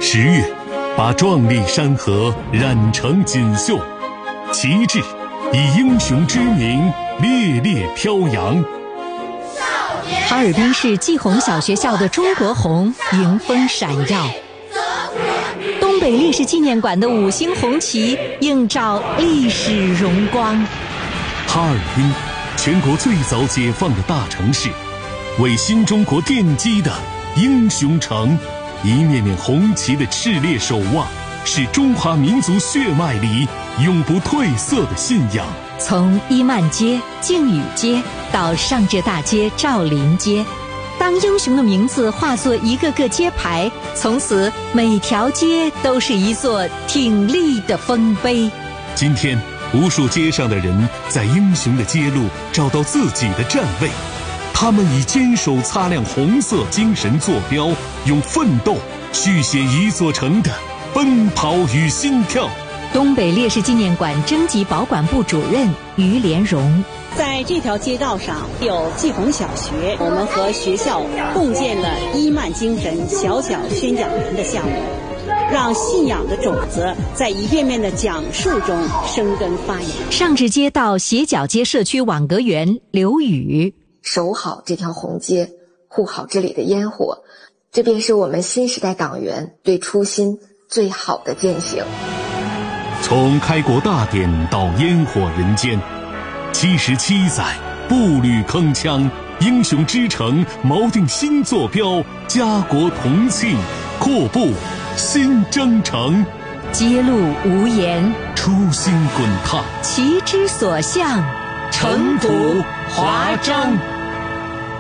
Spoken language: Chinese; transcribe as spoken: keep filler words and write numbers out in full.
十月，把壮丽山河染成锦绣，旗帜以英雄之名烈烈飘扬。 哈尔滨市季红小学校的中国红迎风闪耀，东北烈士纪念馆的五星红旗映照历史荣光。 哈尔滨，全国最早解放的大城市，为新中国奠基的英雄城，一面面红旗的炽烈守望，是中华民族血脉里永不褪色的信仰。 从伊曼街、靖宇街到上至大街赵林街，当英雄的名字化作一个个街牌，从此每条街都是一座挺立的丰碑。 今天，无数街上的人在英雄的街路找到自己的站位，他们以坚守擦亮红色精神坐标，用奋斗续写一座城的奔跑与心跳。 东北烈士纪念馆征集保管部主任于连荣， 在这条街道上有季红小学，我们和学校共建了伊曼精神小小宣讲员的项目，让信仰的种子在一遍遍的讲述中生根发芽。 上至街道斜角街社区网格员刘宇， 守好这条红街，护好这里的烟火，这便是我们新时代党员对初心最好的践行。 从开国大典到烟火人间，七十七载步履铿锵，英雄之城锚定新坐标，家国同庆，阔步新征程。 街路无言， 初心滚烫， 旗之所向， 尘土华章。